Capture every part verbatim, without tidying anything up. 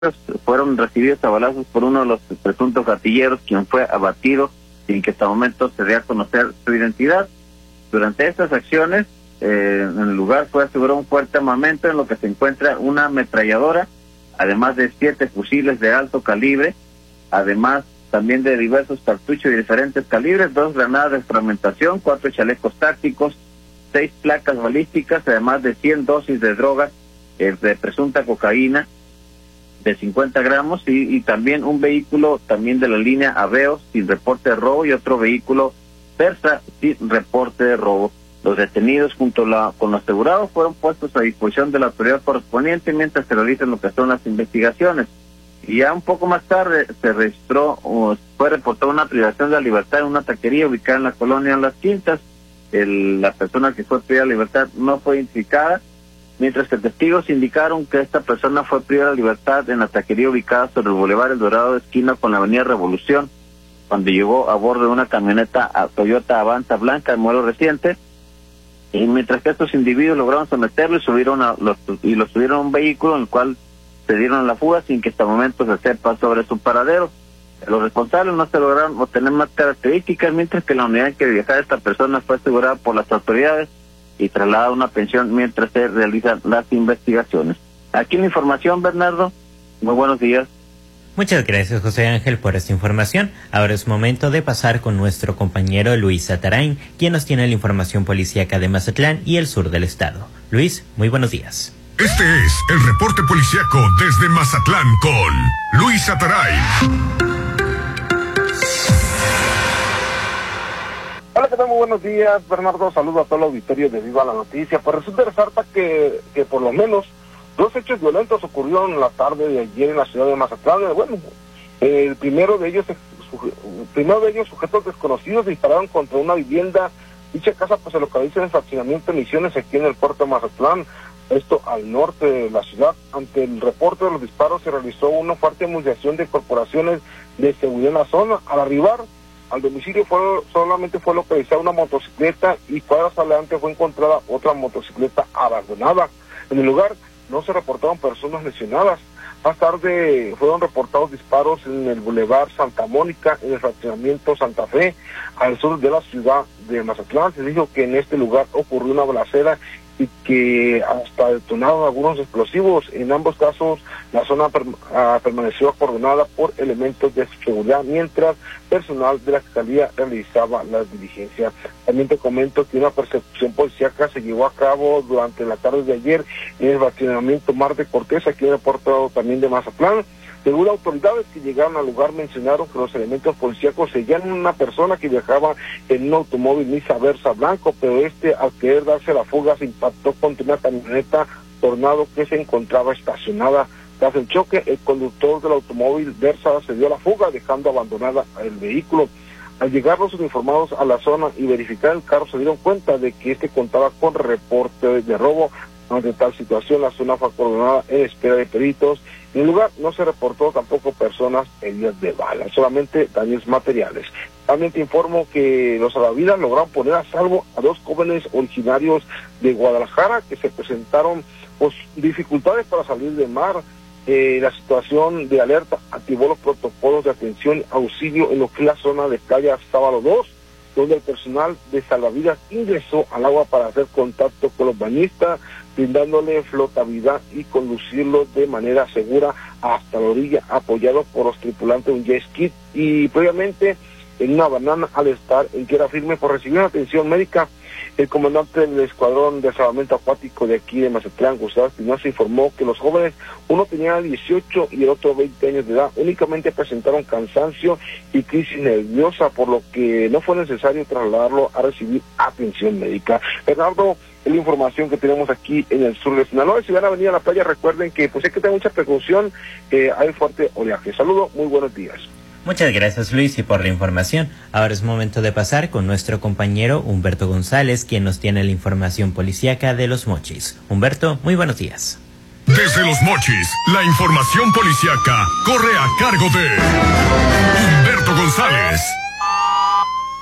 fueron recibidos a balazos por uno de los presuntos gatilleros, quien fue abatido sin que hasta el momento se dé a conocer su identidad. Durante estas acciones, eh, en el lugar fue asegurado un fuerte armamento en lo que se encuentra una ametralladora, además de siete fusiles de alto calibre, además también de diversos cartuchos de diferentes calibres, dos granadas de fragmentación, cuatro chalecos tácticos, seis placas balísticas, además de cien dosis de drogas eh, de presunta cocaína de cincuenta gramos y, y también un vehículo también de la línea Aveos sin reporte de robo y otro vehículo Versa sin reporte de robo. Los detenidos junto la, con los asegurados fueron puestos a disposición de la autoridad correspondiente mientras se realizan lo que son las investigaciones. Y ya un poco más tarde se registró, o fue reportada una privación de la libertad en una taquería ubicada en la colonia Las Quintas. El, la persona que fue privada de la libertad no fue identificada, mientras que testigos indicaron que esta persona fue privada de la libertad en la taquería ubicada sobre el Boulevard El Dorado, esquina con la Avenida Revolución, cuando llegó a bordo de una camioneta a Toyota Avanza blanca, de modelo reciente, y mientras que estos individuos lograron someterlo y subieron a los, y lo subieron a un vehículo en el cual se dieron la fuga sin que hasta el momento se sepa sobre su paradero. Los responsables no se lograron obtener más características, mientras que la unidad en que viajaba esta persona fue asegurada por las autoridades y trasladada a una pensión mientras se realizan las investigaciones. Aquí la información, Bernardo. Muy buenos días. Muchas gracias, José Ángel, por esta información. Ahora es momento de pasar con nuestro compañero Luis Satarain, quien nos tiene la información policíaca de Mazatlán y el sur del estado. Luis, muy buenos días. Este es el reporte policíaco desde Mazatlán con Luis Satarain. Hola, ¿qué tal? Muy buenos días, Bernardo. Saludo a todo el auditorio de Viva la Noticia. Pues resulta resalta que, que por lo menos dos hechos violentos ocurrieron la tarde de ayer en la ciudad de Mazatlán. Bueno, el primero de ellos, el primero de ellos sujetos desconocidos dispararon contra una vivienda. Dicha casa pues se localiza en el fraccionamiento de Misiones, aquí en el puerto de Mazatlán, esto al norte de la ciudad. Ante el reporte de los disparos se realizó una fuerte movilización de corporaciones de seguridad en la zona. Al arribar al domicilio fue, solamente fue localizada una motocicleta y cuadras adelante fue encontrada otra motocicleta abandonada. En el lugar no se reportaron personas lesionadas. Más tarde fueron reportados disparos en el Boulevard Santa Mónica, en el fraccionamiento Santa Fe, al sur de la ciudad de Mazatlán. Se dijo que en este lugar ocurrió una balacera y que hasta detonaron algunos explosivos. En ambos casos la zona per, uh, permaneció acordonada por elementos de seguridad, mientras personal de la Fiscalía realizaba las diligencias. También te comento que una persecución policíaca se llevó a cabo durante la tarde de ayer en el fraccionamiento Mar de Cortés, aquí en el puerto también de Mazatlán. Según autoridades que llegaron al lugar mencionaron que los elementos policíacos seguían una persona que viajaba en un automóvil Nissan Versa blanco, pero este al querer darse la fuga se impactó contra una camioneta Tornado que se encontraba estacionada. Tras el choque, el conductor del automóvil Versa se dio a la fuga, dejando abandonada el vehículo. Al llegar los uniformados a la zona y verificar el carro, se dieron cuenta de que este contaba con reporte de robo. Ante tal situación, la zona fue acordonada en espera de peritos. En el lugar no se reportó tampoco personas heridas de bala, solamente daños materiales. También te informo que los salvavidas lograron poner a salvo a dos jóvenes originarios de Guadalajara que se presentaron pues, dificultades para salir del mar. Eh, la situación de alerta activó los protocolos de atención y auxilio en lo que es la zona de playa Sábalo dos, donde el personal de salvavidas ingresó al agua para hacer contacto con los bañistas, brindándole flotabilidad y conducirlos de manera segura hasta la orilla, apoyados por los tripulantes de un jet ski y previamente en una banana al estar en tierra firme por recibir atención médica. El comandante del escuadrón de salvamento acuático de aquí de Mazatlán, Gustavo Espinosa, informó que los jóvenes, uno tenía dieciocho y el otro veinte años de edad, únicamente presentaron cansancio y crisis nerviosa, por lo que no fue necesario trasladarlo a recibir atención médica. Bernardo, es la información que tenemos aquí en el sur de Sinaloa. Si van a venir a la playa, recuerden que pues hay que tener mucha precaución, eh, hay fuerte oleaje. Saludos, muy buenos días. Muchas gracias, Luis, y por la información. Ahora es momento de pasar con nuestro compañero Humberto González, quien nos tiene la información policíaca de Los Mochis. Humberto, muy buenos días. Desde Los Mochis, la información policíaca corre a cargo de Humberto González.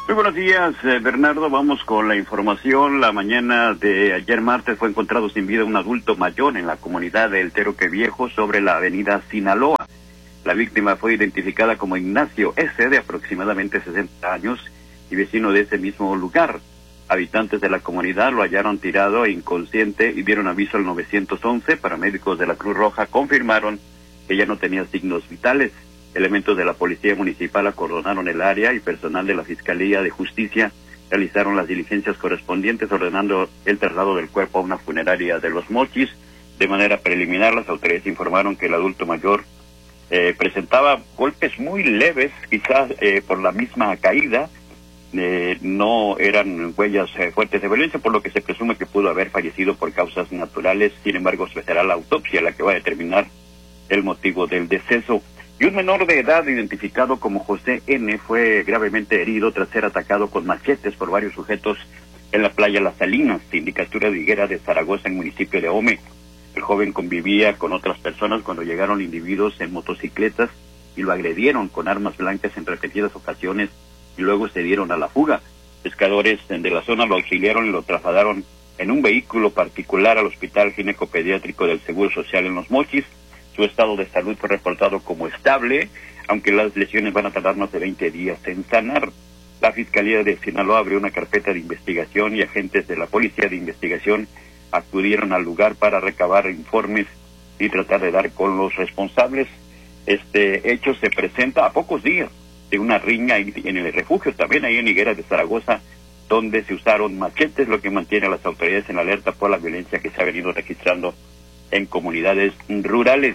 Muy buenos días, eh, Bernardo. Vamos con la información. La mañana de ayer martes fue encontrado sin vida un adulto mayor en la comunidad de El Teroque Viejo sobre la avenida Sinaloa. La víctima fue identificada como Ignacio S., de aproximadamente sesenta años y vecino de ese mismo lugar. Habitantes de la comunidad lo hallaron tirado e inconsciente y dieron aviso al nueve once. Paramédicos de la Cruz Roja confirmaron que ya no tenía signos vitales. Elementos de la Policía Municipal acordonaron el área y personal de la Fiscalía de Justicia realizaron las diligencias correspondientes, ordenando el traslado del cuerpo a una funeraria de Los Mochis. De manera preliminar, las autoridades informaron que el adulto mayor eh, presentaba golpes muy leves, quizás eh, por la misma caída. Eh, no eran huellas eh, fuertes de violencia, por lo que se presume que pudo haber fallecido por causas naturales. Sin embargo, se será la autopsia la que va a determinar el motivo del deceso. Y un menor de edad identificado como José N. fue gravemente herido tras ser atacado con machetes por varios sujetos en la playa Las Salinas, sindicatura de Higuera de Zaragoza, en el municipio de Ome. El joven convivía con otras personas cuando llegaron individuos en motocicletas y lo agredieron con armas blancas en repetidas ocasiones y luego se dieron a la fuga. Pescadores de la zona lo auxiliaron y lo trasladaron en un vehículo particular al Hospital Ginecopediátrico del Seguro Social en Los Mochis. Su estado de salud fue reportado como estable, aunque las lesiones van a tardar más de veinte días en sanar. La Fiscalía de Sinaloa abrió una carpeta de investigación y agentes de la Policía de Investigación acudieron al lugar para recabar informes y tratar de dar con los responsables. Este hecho se presenta a pocos días de una riña en el refugio, también ahí en Higuera de Zaragoza, donde se usaron machetes, lo que mantiene a las autoridades en alerta por la violencia que se ha venido registrando en comunidades rurales.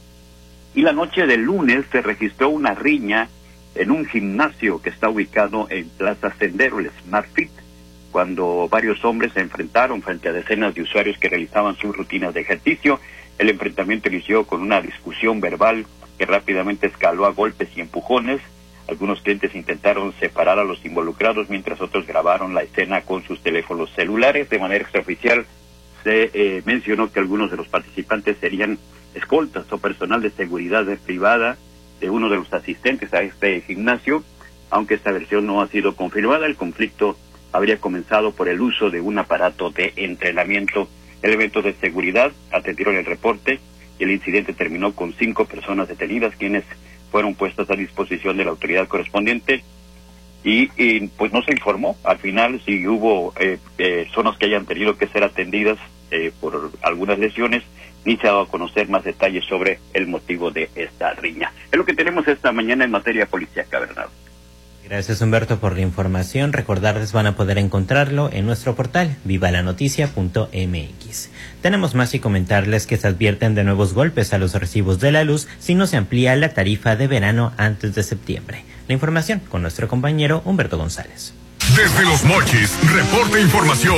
Y la noche del lunes se registró una riña en un gimnasio que está ubicado en Plaza Sendero, el Smart Fit, cuando varios hombres se enfrentaron frente a decenas de usuarios que realizaban sus rutinas de ejercicio. El enfrentamiento inició con una discusión verbal que rápidamente escaló a golpes y empujones. Algunos clientes intentaron separar a los involucrados, mientras otros grabaron la escena con sus teléfonos celulares. De manera extraoficial se eh, mencionó que algunos de los participantes serían escoltas o personal de seguridad privada de uno de los asistentes a este gimnasio. Aunque esta versión no ha sido confirmada, el conflicto habría comenzado por el uso de un aparato de entrenamiento. Elementos de seguridad atendieron el reporte y el incidente terminó con cinco personas detenidas, quienes fueron puestas a disposición de la autoridad correspondiente. Y, y pues no se informó al final si hubo eh, eh, zonas que hayan tenido que ser atendidas eh, por algunas lesiones, ni se ha dado a conocer más detalles sobre el motivo de esta riña. Es lo que tenemos esta mañana en materia policíaca, Bernardo. Gracias, Humberto, por la información. Recordarles, van a poder encontrarlo en nuestro portal viva la noticia punto m x. Tenemos más y comentarles que se advierten de nuevos golpes a los recibos de la luz si no se amplía la tarifa de verano antes de septiembre. La información con nuestro compañero Humberto González. Desde Los Mochis, reporta información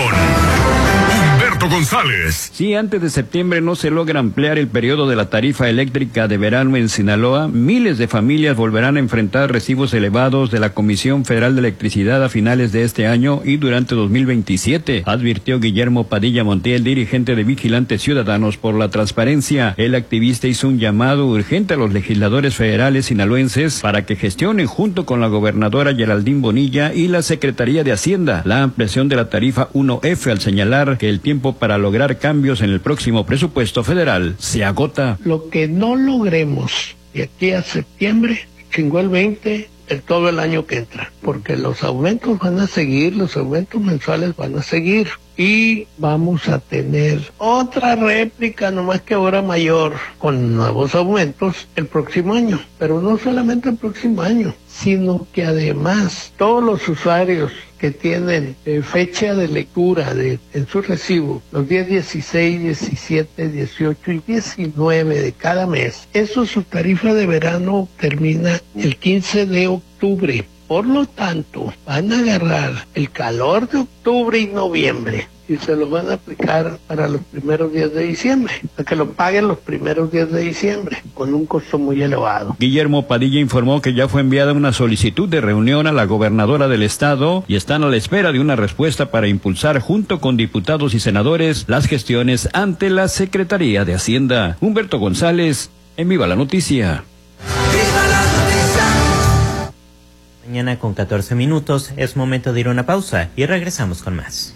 Humberto González. Si antes de septiembre no se logra ampliar el periodo de la tarifa eléctrica de verano en Sinaloa, miles de familias volverán a enfrentar recibos elevados de la Comisión Federal de Electricidad a finales de este año y durante dos mil veintisiete, advirtió Guillermo Padilla Montiel, dirigente de Vigilantes Ciudadanos por la Transparencia. El activista hizo un llamado urgente a los legisladores federales sinaloenses para que gestionen junto con la gobernadora Geraldine Bonilla y la Secretaría de Hacienda la ampliación de la tarifa uno efe, al señalar que el tiempo para lograr cambios en el próximo presupuesto federal se agota. Lo que no logremos de aquí a septiembre, chingó el veinte, el todo el año que entra, porque los aumentos van a seguir, los aumentos mensuales van a seguir y vamos a tener otra réplica, nomás que ahora mayor, con nuevos aumentos el próximo año, pero no solamente el próximo año, sino que además todos los usuarios que tienen eh, fecha de lectura de, en su recibo, los días dieciséis, diecisiete, dieciocho y diecinueve de cada mes, eso, su tarifa de verano termina el quince de octubre. Por lo tanto, van a agarrar el calor de octubre y noviembre y se lo van a aplicar para los primeros días de diciembre, para que lo paguen los primeros días de diciembre, con un costo muy elevado. Guillermo Padilla informó que ya fue enviada una solicitud de reunión a la gobernadora del estado y están a la espera de una respuesta para impulsar junto con diputados y senadores las gestiones ante la Secretaría de Hacienda. Humberto González, en Viva la Noticia. Mañana con catorce minutos, es momento de ir a una pausa y regresamos con más.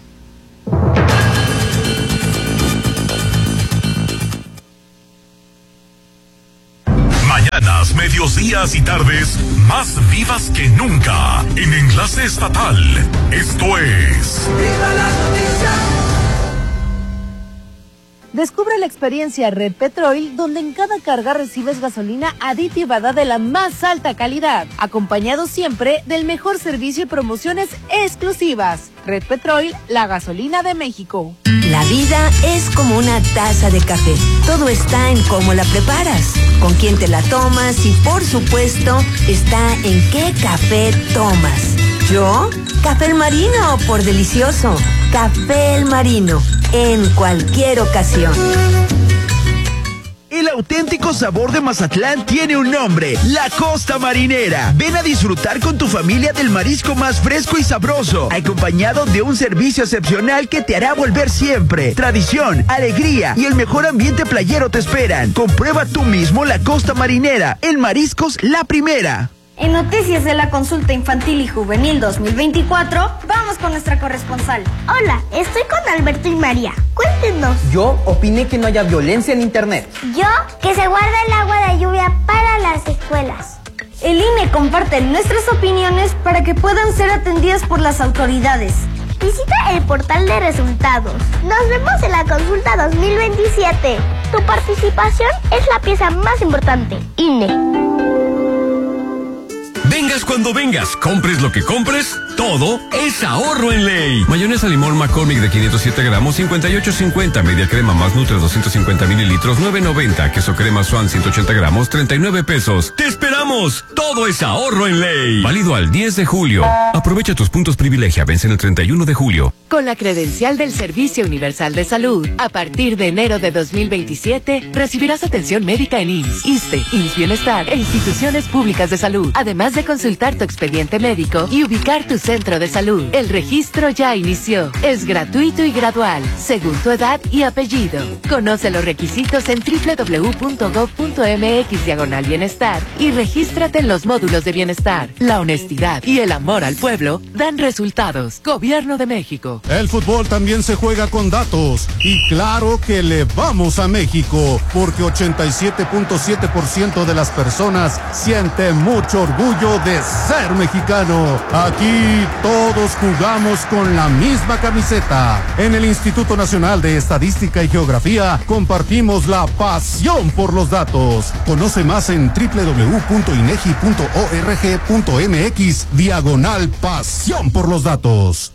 Mañanas, medios días y tardes más vivas que nunca en Enlace Estatal. Esto es ¡Viva la noticia! Descubre la experiencia Red Petrol, donde en cada carga recibes gasolina aditivada de la más alta calidad, acompañado siempre del mejor servicio y promociones exclusivas. Red Petrol, la gasolina de México. La vida es como una taza de café. Todo está en cómo la preparas, con quién te la tomas y, por supuesto, está en qué café tomas. ¿Yo? Café El Marino, por delicioso. Café El Marino, en cualquier ocasión. El auténtico sabor de Mazatlán tiene un nombre, La Costa Marinera. Ven a disfrutar con tu familia del marisco más fresco y sabroso, acompañado de un servicio excepcional que te hará volver siempre. Tradición, alegría y el mejor ambiente playero te esperan. Comprueba tú mismo La Costa Marinera, en Mariscos La Primera. En Noticias de la Consulta Infantil y Juvenil dos mil veinticuatro, vamos con nuestra corresponsal. Hola, estoy con Alberto y María. Cuéntenos. Yo opiné que no haya violencia en internet. Yo, que se guarda el agua de lluvia para las escuelas. El I N E comparte nuestras opiniones para que puedan ser atendidas por las autoridades. Visita el portal de resultados. Nos vemos en la consulta dos mil veintisiete. Tu participación es la pieza más importante. I N E. Vengas cuando vengas, compres lo que compres, todo es ahorro en ley. Mayonesa limón McCormick de quinientos siete gramos, cincuenta y ocho cincuenta. Media crema más Nutre doscientos cincuenta mililitros, nueve noventa. Queso crema Swan ciento ochenta gramos, treinta y nueve pesos. ¡Te esperamos! Todo es ahorro en ley. Válido al diez de julio. Aprovecha tus puntos privilegia, vencen el treinta y uno de julio. Con la credencial del Servicio Universal de Salud, a partir de enero de dos mil veintisiete, recibirás atención médica en I M S S, ISSSTE, I M S S Bienestar e instituciones públicas de salud, además de consultar tu expediente médico y ubicar tu centro de salud. El registro ya inició. Es gratuito y gradual, según tu edad y apellido. Conoce los requisitos en doble u doble u doble u punto gob punto eme equis diagonal bienestar y regístrate en los módulos de bienestar. La honestidad y el amor al pueblo dan resultados. Gobierno de México. El fútbol también se juega con datos y claro que le vamos a México porque ochenta y siete punto siete por ciento de las personas siente mucho orgullo de ser mexicano. Aquí todos jugamos con la misma camiseta. En el Instituto Nacional de Estadística y Geografía compartimos la pasión por los datos. Conoce más en doble u doble u doble u punto inegi punto org punto mx diagonal pasión por los datos.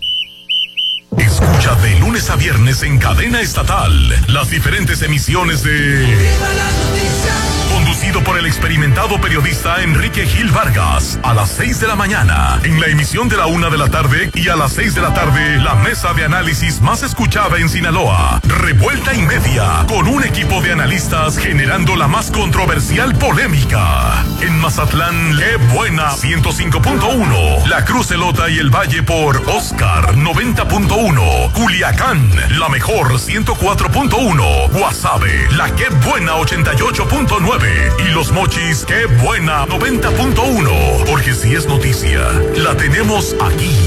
Escucha de lunes a viernes en cadena estatal las diferentes emisiones de ¡Viva la noticia! Conducido por el experimentado periodista Enrique Gil Vargas, a las seis de la mañana, en la emisión de la una de la tarde, y a las seis de la tarde, la mesa de análisis más escuchada en Sinaloa, Revuelta y Media, con un equipo de analistas generando la más controversial polémica. En Mazatlán, ¡qué buena! ciento cinco punto uno, La Cruz Elota y el Valle por Oscar noventa punto uno, Culiacán, la mejor ciento cuatro punto uno, Guasave, la qué buena ochenta y ocho punto nueve y Los Mochis, qué buena noventa punto uno, porque si es noticia, la tenemos aquí.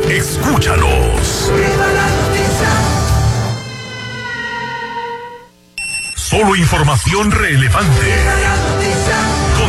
Escúchalos. ¡Viva la noticia! Solo información relevante.